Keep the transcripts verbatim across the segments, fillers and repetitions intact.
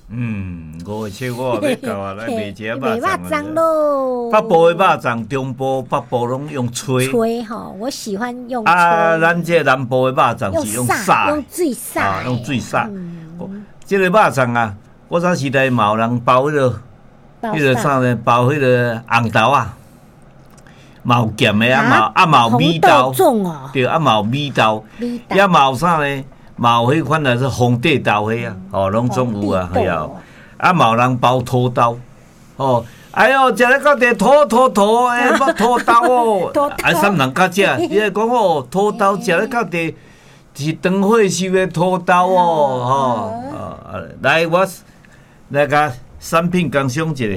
嗯，五月七我要到啊，来卖一下肉肉粽咯。 北部的肉粽，中部、北部拢用吹。 吹吼，我喜欢用吹。 啊，咱这南部的肉粽是用撒， 用水撒， 啊，用水撒。这个肉粽啊，我早时代嘛有人包迄个，迄个啥呢？包迄个红豆啊。嘛有咸的啊，嘛啊嘛有米豆，对啊嘛有米豆，也嘛有啥呢？嘛有迄款啊是红地豆迄啊，哦，拢总有啊，嘿啊，啊嘛有人包土豆，哦，哎哟，食咧到底土土土，哎，要土豆哦，啊，啥人敢食？伊来讲哦，土豆食咧到底是长火收的土豆哦，吼，啊，来我来甲产品工商一下。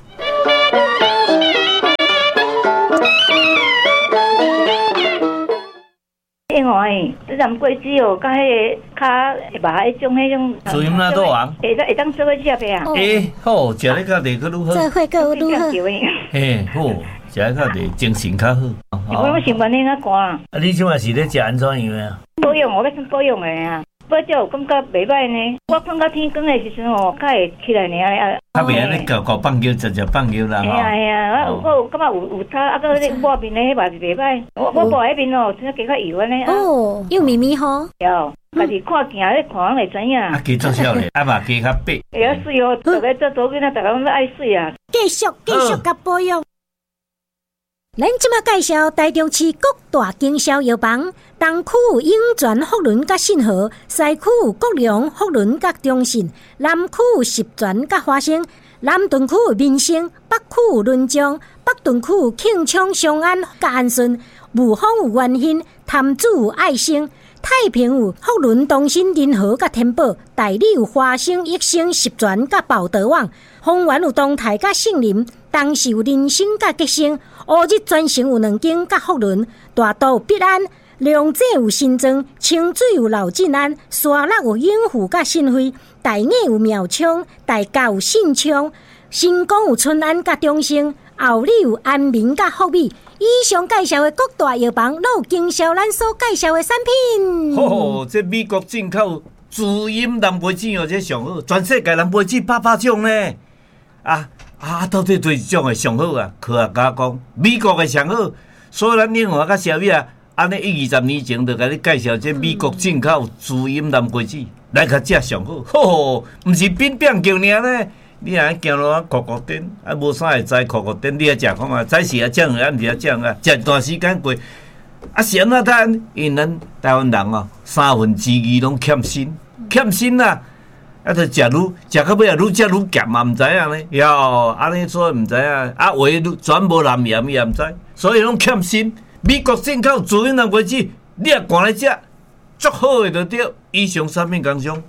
另外，这咱果子哦，甲迄个较麻迄种迄种。 主音那多啊？ 会当会当做伙食呗啊？ 诶，好，食咧较地佫愈好。 做伙佫愈好。 嘿，好，食咧较地精神较好。 我拢上班咧较寒。 啊，你即摆是咧食安怎样啊？ 保养，我要算保养的啊。保照有感觉袂歹呢。我困到天光的时阵吼，较会起来呢啊。 较袂安尼搞搞放尿，直直放尿啦。 哎呀哎呀，我我有感觉有有差，啊个咧抹面咧迄嘛是袂歹。我我抹迄面哦，真加较油安尼。 哦，又咪咪吼。 有，家己看镜咧看人会知影。 啊，加作少咧，啊嘛加较白。 会晓水哦，逐个做做囡仔，逐个拢爱水啊。 继续继续甲保养。咱即马介绍台中市各大经销药房，东区有永泉福伦甲信和，西区有国良福伦甲中信，南区有十全甲华兴，南屯区有民生，北区有仑江，北屯区有庆昌商安甲安顺，雾峰有元兴，潭子有爱生，太平有福伦东新仁和甲天宝，大理有华兴益生十全甲宝德旺，丰原有东泰甲杏林，东市有人生甲吉生，乌日专线有两间甲福伦，大道有必安，龙井有新庄，清水有老进安，沙鹿有永富甲新辉，大雅有苗昌，大甲有信昌，新光有春安甲中兴，后里有安民甲福美。以上介绍的各大药房，都有经销咱所介绍的产品。 哦，这美国进口主饮蓝莓子哦，这上好，全世界蓝莓子百百种呢。啊啊，到底对一种的上好啊？科学家讲，美国的上好，所以咱另外甲小米啊，安尼一二十年前就甲你介绍这美国进口主饮蓝莓子，来甲食上好。吼，毋是变变叫尔呢。你若行路啊，酷酷颠，啊无啥会知酷酷颠，你啊食看嘛，早时啊酱啊，毋是啊酱啊，食一段时间过，啊是安怎呾？因咱台湾人哦，三分之二拢欠锌，欠锌啊，啊着食愈食到尾啊，愈食愈咸嘛，毋知影呢，哟，安尼所以毋知影，啊话全无蓝盐伊也毋知，所以拢欠锌。美国进口自营蓝莓子，你也赶来食，足好诶，就对。以上产品工商。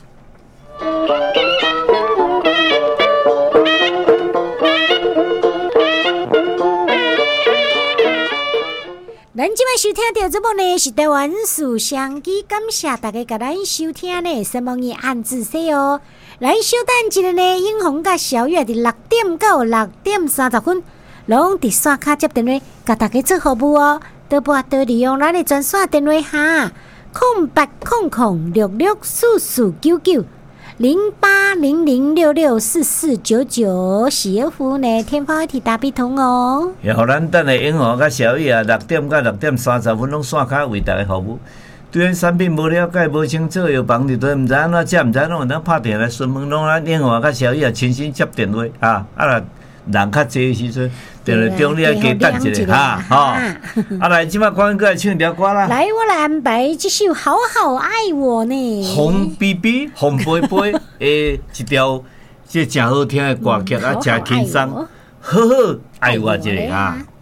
咱即摆收听到节目呢是台湾事相机，感谢大家甲咱收听呢，希望你按仔细哦。咱稍等一下呢，永红甲小月伫六点到六点三十分，拢伫线卡接电话，甲大家做服务哦。多拨多利用咱的专线电话哈，空八空空六六四四九九。零八零零六六四四九九，喜悦服务呢，天猫一体大比通哦。 然后咱等下永和甲小雨啊，六点到六点三十分拢线卡为大家服务。对咱产品无了解、无清楚，又帮你都毋知安怎食，毋知拢有当拍电话来询问，拢咱永和甲小雨啊亲身接电话啊，啊啦人较济时阵，电话中你爱加等一下哈，吼。啊来，即摆赶紧过来唱条歌啦。 来，我来安排这首《好好爱我》呢。 红 B B 红贝贝诶，一条这真好听的歌曲啊，真轻松，好好爱我一个啊。